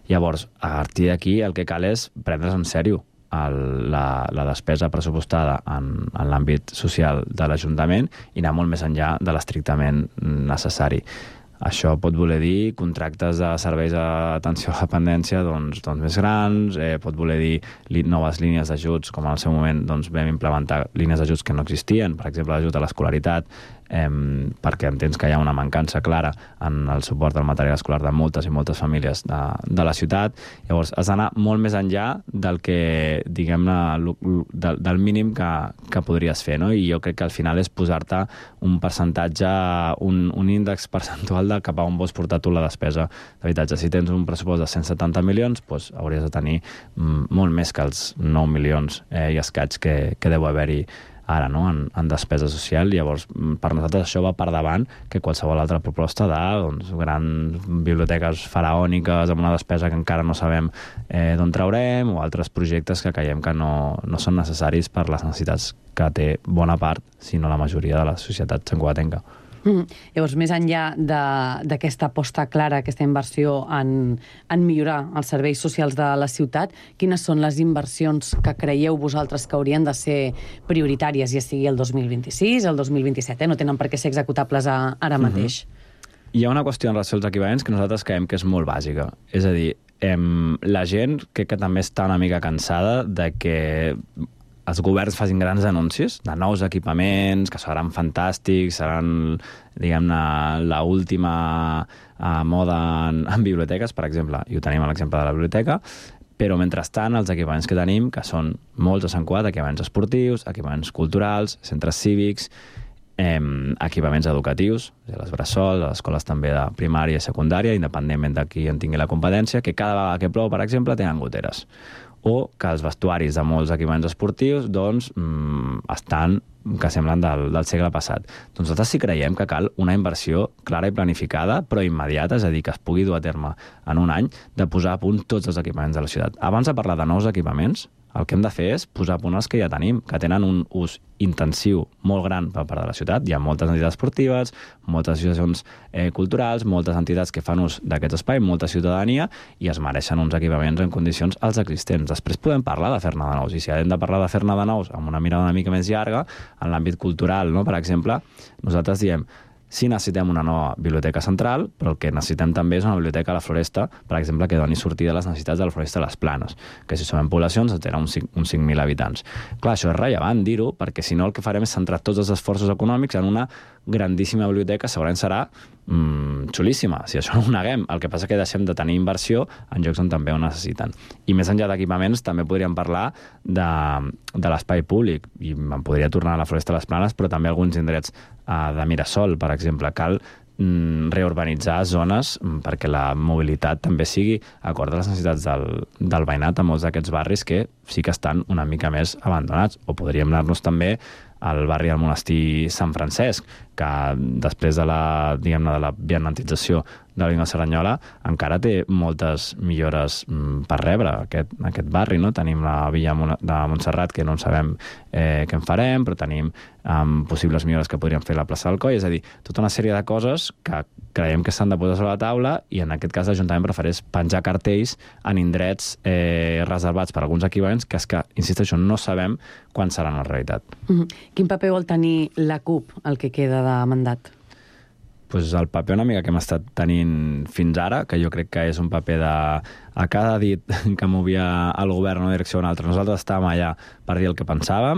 Llavors, a partir d'aquí el que cal és prendre's en sèrio la despesa pressupostada en l'àmbit social de l'Ajuntament i anar molt més enllà de l'estrictament necessari. Això pot voler dir contractes de serveis d'atenció a la dependència doncs més grans, pot voler dir noves línies d'ajuts, com en el seu moment vam implementar línies d'ajuts que no existien, per exemple l'ajut a l'escolaritat, perquè entens que hi ha una mancança clara en el suport al material escolar de moltes i moltes famílies de la ciutat. Llavors, has d'anar molt més enllà del que, diguem-ne, del mínim que podries fer, no? I jo crec que al final és posar-te un percentatge, un índex percentual de cap a on vols portar tu la despesa d'habitatge. Si tens un pressupost de 170 milions, doncs hauries de tenir molt més que els 9 milions i escaig que deu haver-hi ara, no?, en despesa social. Llavors, per nosaltres això va per davant que qualsevol altra proposta de grans biblioteques faraòniques amb una despesa que encara no sabem d'on traurem, o altres projectes que creiem que no són necessaris per les necessitats que té bona part, si no la majoria de la societat santcugatenca. Llavors, més enllà d'aquesta aposta clara, aquesta inversió en millorar els serveis socials de la ciutat, quines són les inversions que creieu vosaltres que haurien de ser prioritàries, ja sigui el 2026, el 2027, no tenen per què ser executables ara mateix? Hi ha una qüestió en relació als equipaments que nosaltres creiem que és molt bàsica. És a dir, la gent crec que també està una mica cansada de que els governs facin grans anuncis de nous equipaments, que seran fantàstics, seran, diguem-ne, l'última moda en biblioteques, per exemple, i ho tenim a l'exemple de la biblioteca, però mentrestant els equipaments que tenim, que són molts a Sant Cugat, equipaments esportius, equipaments culturals, centres cívics, equipaments educatius, les bressols, les escoles també de primària i secundària, independentment de qui en tingui la competència, que cada vegada que plou, per exemple, tenen goteres. O que els vestuaris de molts equipaments esportius estan que semblen del segle passat. Doncs nosaltres sí creiem que cal una inversió clara i planificada, però immediata, és a dir, que es pugui dur a terme en un any, de posar a punt tots els equipaments de la ciutat. Abans de parlar de nous equipaments, el que hem de fer és posar a punt els que ja tenim, que tenen un ús intensiu molt gran per part de la ciutat. Hi ha moltes entitats esportives, moltes associacions culturals, moltes entitats que fan ús d'aquests espais, molta ciutadania, i es mereixen uns equipaments en condicions els existents. Després podem parlar de fer-ne de nous, i si hem de parlar de fer-ne de nous amb una mirada una mica més llarga, en l'àmbit cultural, no? Per exemple, nosaltres diem, sí necessitem una nova biblioteca central, però el que necessitem també és una biblioteca a la Floresta, per exemple, que doni sortida a les necessitats de la Floresta de les Planes, que si som en poblacions tenen uns 5.000 habitants. Clar, això és rellevant dir-ho, perquè si no el que farem és centrar tots els esforços econòmics en una grandíssima biblioteca, segurament serà xulíssima, si això no ho neguem. El que passa que deixem de tenir inversió en llocs on també ho necessiten. I més enllà d'equipaments, també podríem parlar de l'espai públic, i em podria tornar a la Floresta de les Planes, però també alguns indrets de Mirasol, per exemple. Cal reurbanitzar zones perquè la mobilitat també sigui acord a les necessitats del veïnat a molts d'aquests barris que sí que estan una mica més abandonats. O podríem anar-nos també al barri del Monestir Sant Francesc, que després de la vianantització de la línia Cerdanyola encara té moltes millores per rebre aquest barri, no? Tenim la Villa de Montserrat, que no en sabem què en farem, però tenim possibles millores que podríem fer a la plaça del Coll, és a dir, tota una sèrie de coses que creiem que s'han de posar sobre la taula, i en aquest cas l'Ajuntament prefereix penjar cartells en indrets reservats per alguns equipaments que, insisteixo, no sabem quan seran la realitat. Quin paper vol tenir la CUP, el que queda de mandat? Pues el paper una mica que hem estat tenint fins ara, que jo crec que és un paper de a cada dit que movia el govern en una direcció o una altra. Nosaltres estàvem allà per dir el que pensàvem,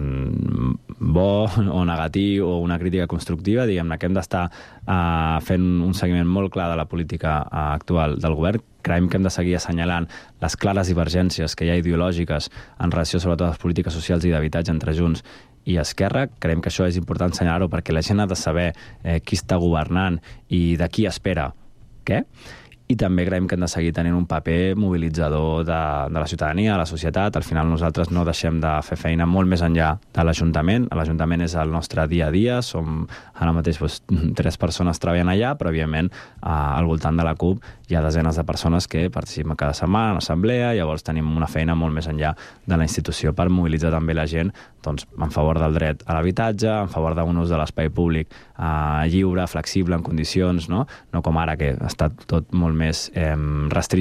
en bo o negatiu o una crítica constructiva, diguem-ne que hem d'estar fent un seguiment molt clar de la política actual del govern. Creiem que hem de seguir assenyalant les clares divergències que hi ha ideològiques en relació sobretot a les polítiques socials i d'habitatge entre Junts i Esquerra. Creiem que això és important assenyalar-ho perquè la gent ha de saber qui està governant i de qui espera què. I també creiem que hem de seguir tenint un paper mobilitzador de la ciutadania, de la societat. Al final nosaltres no deixem de fer feina molt més enllà de l'Ajuntament. L'Ajuntament és el nostre dia a dia. Som ara mateix 3 persones treballant allà, però evidentment al voltant de la CUP hi ha desenes de persones que participen cada setmana en l'assemblea. Llavors tenim una feina molt més enllà de la institució per mobilitzar també la gent en favor del dret a l'habitatge, en favor d'un ús de l'espai públic lliure, flexible, en condicions, no com ara, que està tot molt més restringit